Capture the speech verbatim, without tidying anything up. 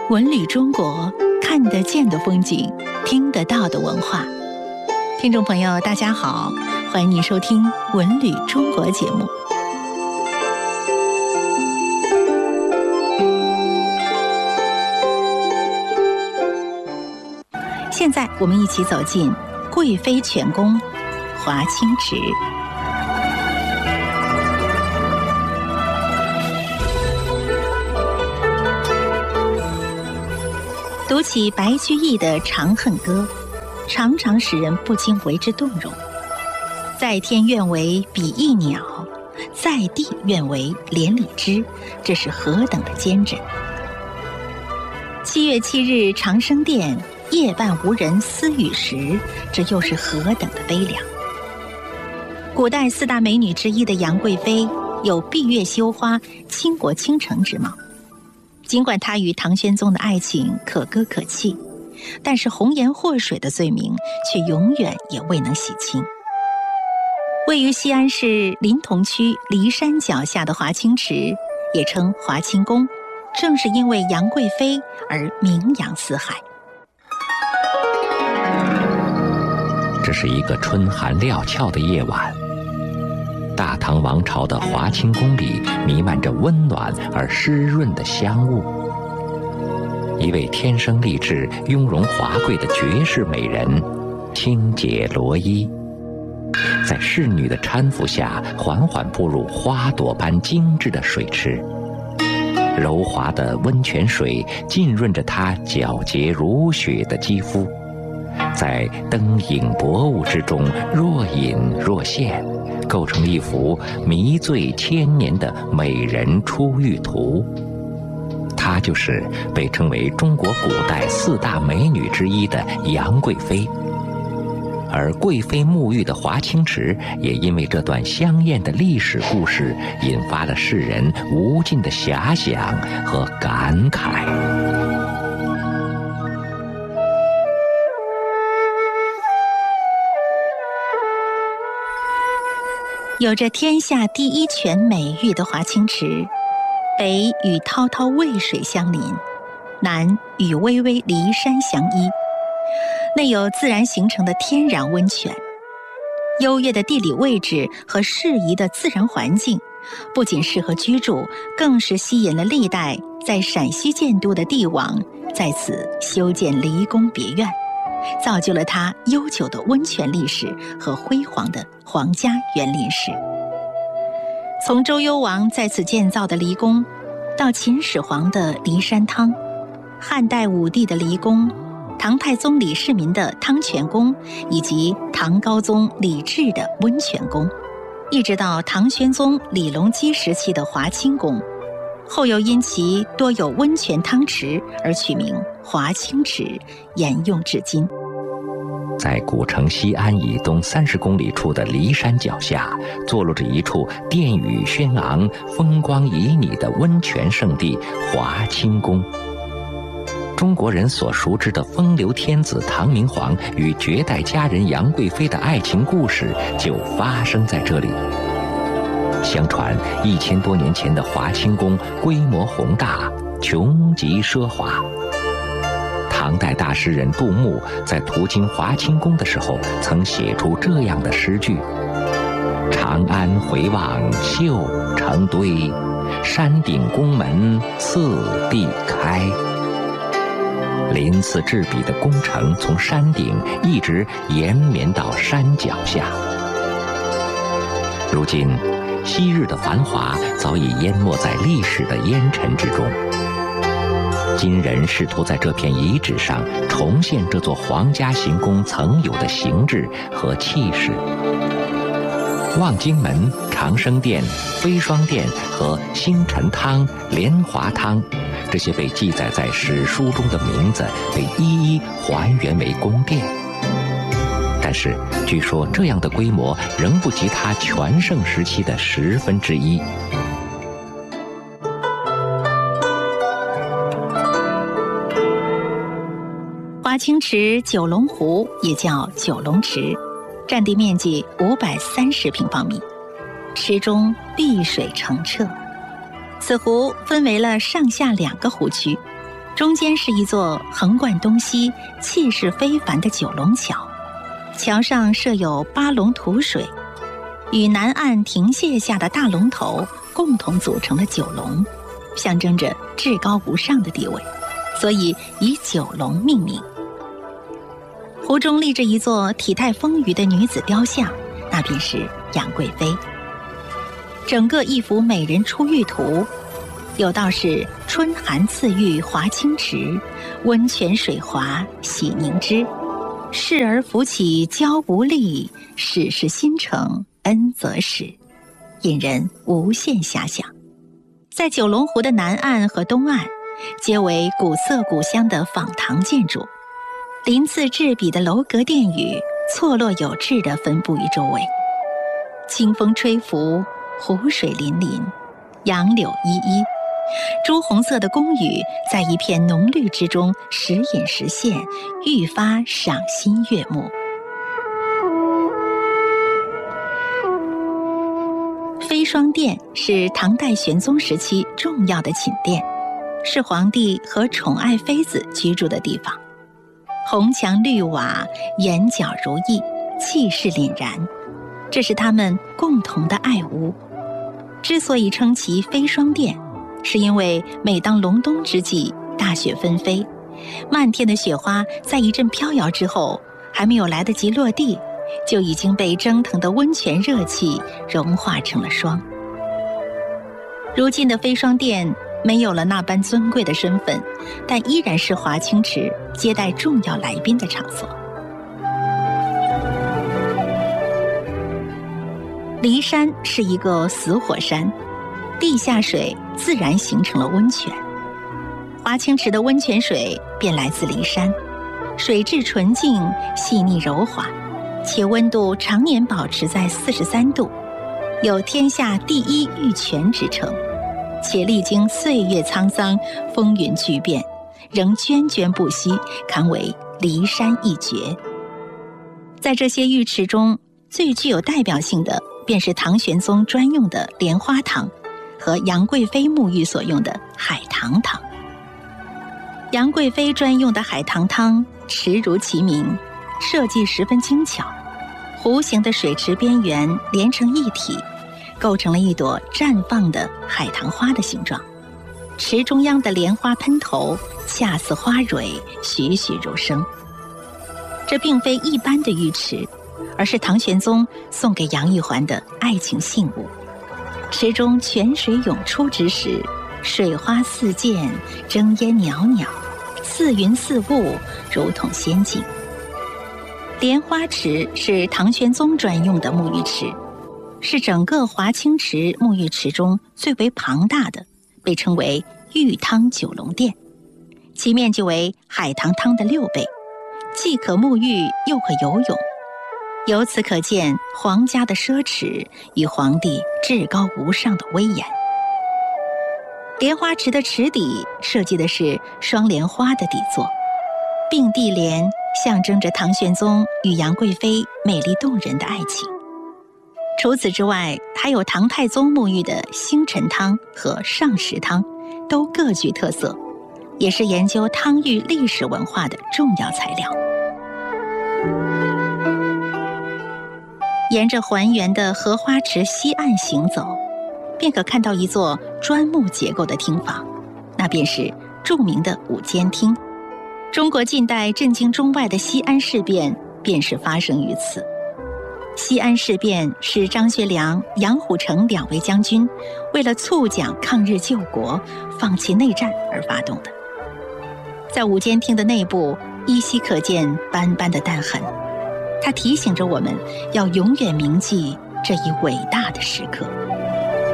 文旅中国，看得见的风景，听得到的文化。听众朋友，大家好，欢迎您收听《文旅中国》节目。现在我们一起走进贵妃泉宫华清池。读起白居易的《长恨歌》，常常使人不禁为之动容。在天愿为比翼鸟，在地愿为连理枝，这是何等的坚贞！七月七日长生殿，夜半无人私语时，这又是何等的悲凉！古代四大美女之一的杨贵妃，有闭月羞花、倾国倾城之貌。尽管她与唐玄宗的爱情可歌可泣，但是红颜祸水的罪名却永远也未能洗清。位于西安市临潼区骊山脚下的华清池，也称华清宫，正是因为杨贵妃而名扬四海。 这是一个春寒料峭的夜晚，大唐王朝的华清宫里弥漫着温暖而湿润的香雾。一位天生丽质、雍容华贵的绝世美人，轻解罗衣，在侍女的搀扶下，缓缓步入花朵般精致的水池。柔滑的温泉水浸润着她皎洁如雪的肌肤，在灯影薄雾之中若隐若现，构成一幅迷醉千年的美人出浴图。她就是被称为中国古代四大美女之一的杨贵妃。而贵妃沐浴的华清池，也因为这段香艳的历史故事，引发了世人无尽的遐想和感慨。 有着天下第一泉美誉的华清池，北与滔滔渭水相邻，南与巍巍骊山相依，内有自然形成的天然温泉。优越的地理位置和适宜的自然环境，不仅适合居住，更是吸引了历代在陕西建都的帝王在此修建离宫别院，造就了它悠久的温泉历史和辉煌的皇家园林史。从周幽王在此建造的离宫，到秦始皇的骊山汤，汉代武帝的离宫，唐太宗李世民的汤泉宫，以及唐高宗李治的温泉宫，一直到唐玄宗李隆基时期的华清宫，后又因其多有温泉汤池而取名华清池，沿用至今。 在古城西安以东三十公里处的骊山脚下，坐落着一处殿宇轩昂、风光旖旎的温泉圣地华清宫。中国人所熟知的风流天子唐明皇与绝代佳人杨贵妃的爱情故事，就发生在这里。相传一千多年前的华清宫规模宏大，穷极奢华。唐代大诗人杜牧在途经华清宫的时候，曾写出这样的诗句：长安回望绣成堆，山顶宫门次第开。鳞次栉比的宫城从山顶一直延绵到山脚下。如今昔日的繁华早已淹没在历史的烟尘之中，今人试图在这片遗址上重现这座皇家行宫曾有的形制和气势。望京门、长生殿、飞霜殿和星辰汤、莲华汤，这些被记载在史书中的名字被一一还原为宫殿。但是据说这样的规模仍不及它全盛时期的十分之一。 华清池九龙湖也叫九龙池，占地面积五百三十平方米，池中碧水澄澈。此湖分为了上下两个湖区， 中间是一座横贯东西、气势非凡的九龙桥，桥上设有八龙吐水，与南岸亭榭下的大龙头共同组成了九龙，象征着至高无上的地位，所以以九龙命名。湖中立着一座体态丰腴的女子雕像，那便是杨贵妃。整个一幅美人出浴图，有道是春寒赐浴华清池，温泉水滑洗凝脂，侍儿扶起娇无力，始是新承恩泽始，引人无限遐想。在九龙湖的南岸和东岸，皆为古色古香的仿唐建筑，鳞次栉比的楼阁殿宇错落有致地分布于周围，清风吹拂，湖水粼粼，杨柳依依，朱红色的宫宇在一片浓绿之中时隐时现，愈发赏心悦目。飞霜殿是唐代玄宗时期重要的寝殿，是皇帝和宠爱妃子居住的地方。红墙绿瓦，檐角如意，气势凛然，这是他们共同的爱屋。之所以称其飞霜殿，是因为每当隆冬之际，大雪纷飞，漫天的雪花在一阵飘摇之后，还没有来得及落地，就已经被蒸腾的温泉热气融化成了霜。如今的飞霜殿没有了那般尊贵的身份，但依然是华清池接待重要来宾的场所。骊山是一个死火山，地下水自然形成了温泉。华清池的温泉水便来自骊山，水质纯净、细腻柔滑，且温度常年保持在四十三度，有天下第一浴泉之称，且历经岁月沧桑、风云巨变，仍涓涓不息，堪为骊山一绝。在这些浴池中，最具有代表性的便是唐玄宗专用的莲花堂和杨贵妃沐浴所用的海棠汤。杨贵妃专用的海棠汤池如其名，设计十分精巧，弧形的水池边缘连成一体，构成了一朵绽放的海棠花的形状。池中央的莲花喷头恰似花蕊，栩栩如生。这并非一般的浴池，而是唐玄宗送给杨玉环的爱情信物。池中泉水涌出之时，水花四溅，蒸烟袅袅，似云似雾，如同仙境。莲花池是唐玄宗专用的沐浴池，是整个华清池沐浴池中最为庞大的，被称为玉汤九龙殿，其面积为海棠汤的六倍，既可沐浴又可游泳。由此可见皇家的奢侈与皇帝至高无上的威严。莲花池的池底设计的是双莲花的底座，并蒂莲象征着唐玄宗与杨贵妃美丽动人的爱情。除此之外，还有唐太宗沐浴的星辰汤和上石汤，都各具特色，也是研究汤浴历史文化的重要材料。沿着还原的荷花池西岸行走，便可看到一座砖木结构的厅房，那便是著名的五间厅。中国近代震惊中外的西安事变便是发生于此。西安事变是张学良、杨虎城两位将军为了促蒋抗日救国，放弃内战而发动的。在五间厅的内部依稀可见斑斑的弹痕，它提醒着我们要永远铭记这一伟大的时刻。